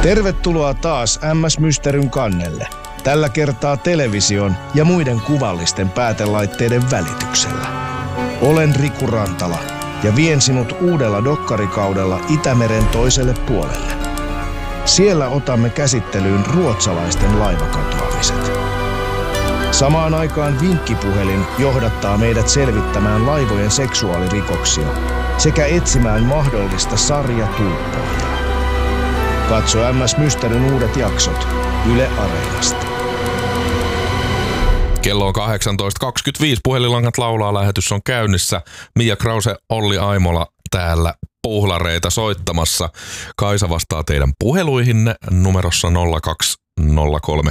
Tervetuloa taas MS Mysteryn kannelle. Tällä kertaa television ja muiden kuvallisten päätelaitteiden välityksellä. Olen Riku Rantala ja vien sinut uudella dokkarikaudella Itämeren toiselle puolelle. Siellä otamme käsittelyyn ruotsalaisten laivakatoamiset. Samaan aikaan vinkkipuhelin johdattaa meidät selvittämään laivojen seksuaalirikoksia sekä etsimään mahdollista sarjatuuppoja. Katso MS Mysteryn uudet jaksot Yle Areenasta. Kello on 18.25. Puhelinlangat laulaa, lähetys on käynnissä. Mia Krause, Olli Aimola täällä puhlareita soittamassa. Kaisa vastaa teidän puheluihinne numerossa 0203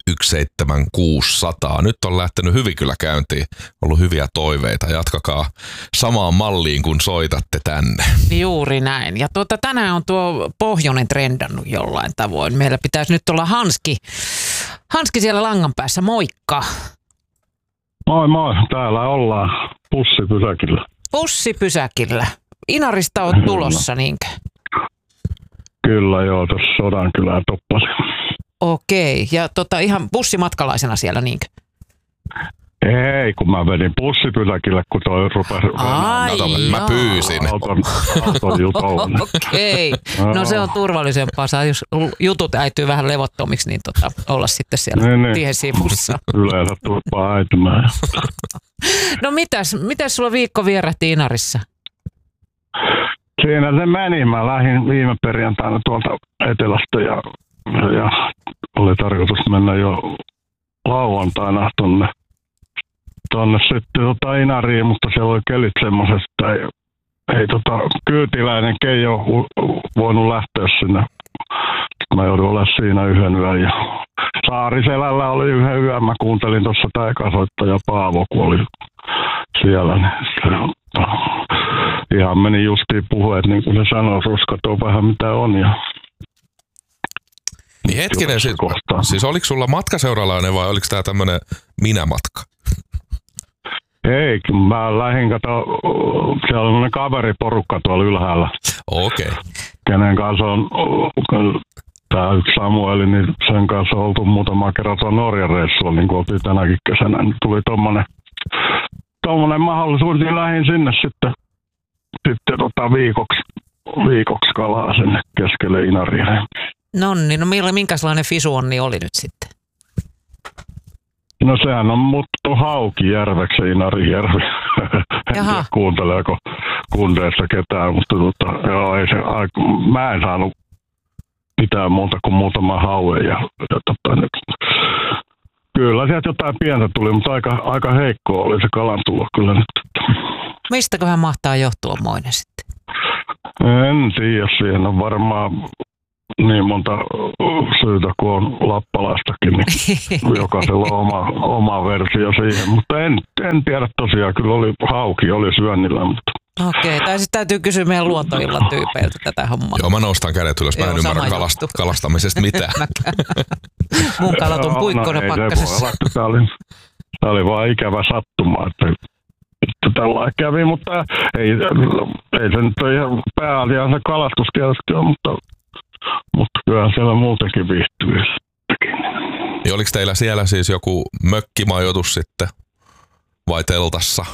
17600. Nyt on lähtenyt hyvin kyllä käyntiin. Ollut hyviä toiveita. Jatkakaa samaan malliin, kun soitatte tänne. Juuri näin. Ja tänään on tuo pohjoinen trendannut jollain tavoin. Meillä pitäisi nyt olla Hanski siellä langan päässä. Moikka. Moi moi. Täällä ollaan bussipysäkillä. Bussipysäkillä. Inarista on tulossa, niinkö? Kyllä joo, tuossa Sodankylän toppasin. Okei, ja ihan bussimatkalaisena siellä, niinkö? Ei, kun mä vedin bussipysäkille, kun toi rupesi... Mä pyysin. Auton jutoon. Okei, no se on turvallisempaa. Saa, jos jutut äityy vähän levottomiksi, niin olla sitten siellä tien sivussa. Yleensä turpaa äitymään. No mitäs sulla viikko vierähti Inarissa? Siinä se meni. Mä lähdin viime perjantaina tuolta etelästä ja oli tarkoitus mennä jo lauantaina tonne sitten Inariin, mutta siellä oli kelit semmoiset, että ei kyytiläinen ei ole voinut lähteä sinne. Mä joudun olemaan siinä yhden yön ja Saariselällä oli yhden yön. Mä kuuntelin tuossa taikasoittaja Paavo, kun oli siellä. Niin ihan meni justiin puheet, niin kuin se sanoi, ruskat on vähän mitä on. Ja niin hetkinen, siis oliko sulla matkaseuralainen vai oliko tää tämmönen minämatka? Ei, mä lähdin siellä on semmoinen kaveriporukka tuolla ylhäällä. Okei. Kenen kanssa on, tää yksi Samueli, niin sen kanssa on oltu muutama kerran tuolla Norjan reissulla, niin kuin oltiin tänäkin kesänä. Niin tuli tommonen mahdollisuus, niin lähdin sinne sitten viikoksi kalaa sinne keskelle Inaria. Nonni, no minkälainen fisuonni oli nyt sitten? No sehän on muuttu Haukijärveksi Inarijärvi. En tiedä kuunteleeko kundeissa ketään, mutta joo, mä en saanut mitään muuta kuin muutama hauen. Kyllä sieltä jotain pientä tuli, mutta aika heikkoa oli se kalantulo kyllä nyt. Mistäköhän mahtaa johtua moinen sitten? En tiedä, siihen on varmaan niin monta syytä kuin on lappalaistakin, niin jokaisella on oma versio siihen, mutta en tiedä tosiaan, kyllä hauki oli syönnillä, mutta... Okei, tai siis täytyy kysyä meidän luontoillan tyypeiltä tätä hommaa. Joo, mä nostan kädet ylös, mä en ymmärrä kalastamisesta mitään. Mun kalat on puikkoina pakkasessa. Tämä oli vaan ikävä sattuma, että tällä kävi, mutta ei se nyt ole ihan pääasiassa kalastus tietysti ole, mutta kyllä siellä muutenkin viihtyy. Niin oliko teillä siellä siis joku mökkimajoitus sitten vai teltassa?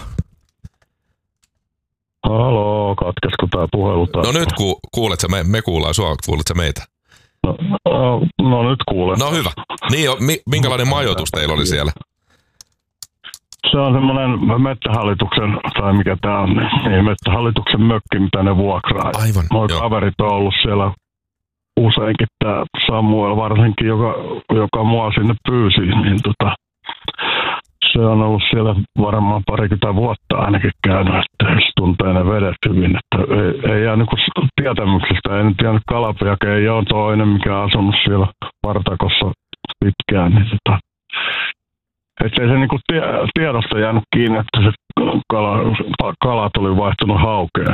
Haloo, katkesko tää puhelu taas? No nyt kuulet sä, me kuullaan sua, kuulet sä meitä? No nyt kuulen. No hyvä. Niin, minkälainen majoitus teillä oli siellä? Se on semmoinen Metsähallituksen, tai mikä tää on, niin Metsähallituksen mökki, mitä ne vuokraa. Aivan, moi kaverit on ollut siellä useinkin, tää Samuel varsinkin, joka mua sinne pyysi, niin se on ollut siellä varmaan 20 vuotta ainakin käynyt, että se tuntee ne vedet hyvin, että ei jää niinku tietämyksestä, ei nyt jäänyt Kalapiake, ei ole toinen, mikä on asunut siellä Partakossa pitkään, niin että ei se niinku tiedosta jäänyt kiinni, että se kalat oli vaihtunut haukeen.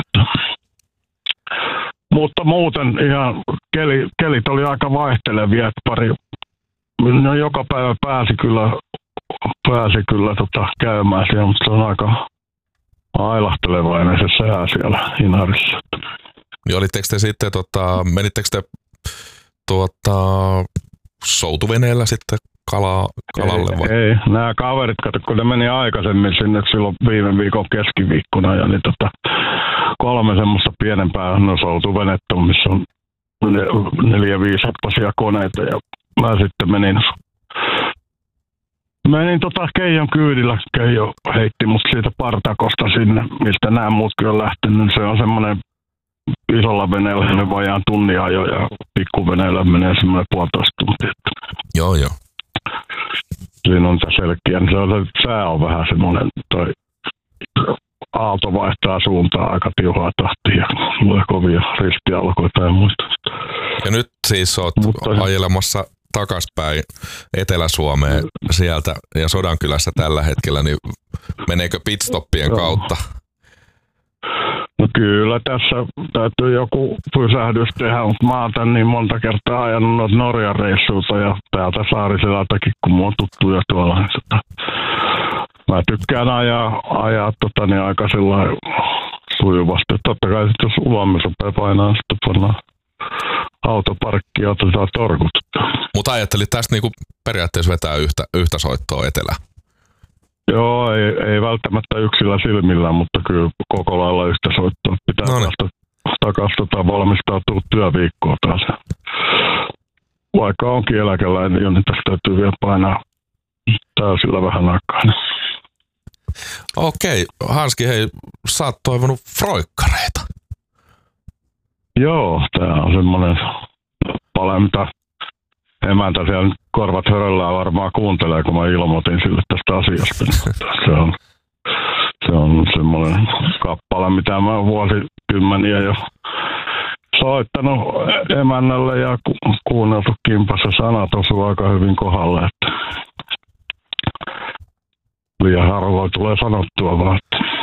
Mutta muuten ihan kelit oli aika vaihtelevia, että joka päivä pääsi kyllä käymään siellä, mutta se on aika ailahtelevainen se sää siellä Inarissa. Niin olitteko te sitten, menittekö te soutuveneellä sitten kalalle vai? Ei, nämä kaverit, kun ne meni aikaisemmin sinne silloin viime viikon keskiviikkona ja niin 3 semmoista pienempää soutuvenettä, missä on 4-5 hepposia koneita ja mä sitten menin Keijon kyydillä. Keijo heitti mut siitä partakosta sinne, mistä nämä muutkin on lähtenyt. Se on semmoinen isolla veneellä ne vajaan tunnin ajo ja pikkuveneellä menee semmoinen 1,5 tuntia. Joo. Siinä on selkeä. Sää on vähän semmoinen, toi aalto vaihtaa suuntaa aika tiuhaa tahtia ja tulee kovia ristialkoita ja muista. Ja nyt siis oot ajelemassa takaspäin Etelä-Suomeen sieltä ja Sodankylässä tällä hetkellä, niin meneekö pitstoppien kautta? No kyllä tässä täytyy joku pysähdys tehdä, mutta mä oon tän niin monta kertaa ajanut noita Norjan reissuilta ja täältä Saariselältäkin, kun mulla on tuttuja tuolla. Mä tykkään ajaa aika sellainen sujuvasti. Totta kai sitten jos ulomme rupeaa painaa, sitten pannaan autoparkki ja otetaan torkut. Mutta ajattelit tästä niinku periaatteessa vetää yhtä soittoa etelään? Joo, ei välttämättä yksillä silmillä, mutta kyllä koko lailla yhtä soittoa. Pitää päästä takaisin valmistautua työviikkoon taas. Vaikka onkin eläkeläinen, niin tästä täytyy vielä painaa täysillä vähän aikaa. Okei, Hanski, hei, sä oot toivonut froikkareita. Joo, tää on semmonen pale, mitä emäntä siellä korvat höröllään varmaan kuuntelee, kun mä ilmoitin sille tästä asiasta. Se on semmoinen kappale, mitä mä oon vuosikymmeniä jo soittanut emännälle ja kuunneltu kimpassa. Sanat osuu aika hyvin kohdalle, että liian harvoin tulee sanottua vaan.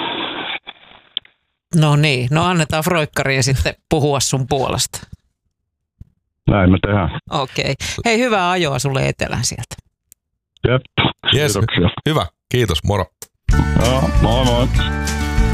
No niin, no annetaan froikkarien sitten puhua sun puolesta. Näin me tehdään. Okei. Hei, hyvää ajoa sulle etelään sieltä. Jep, yes. Kiitoksia. Hyvä, kiitos, moro. Joo, moi moi.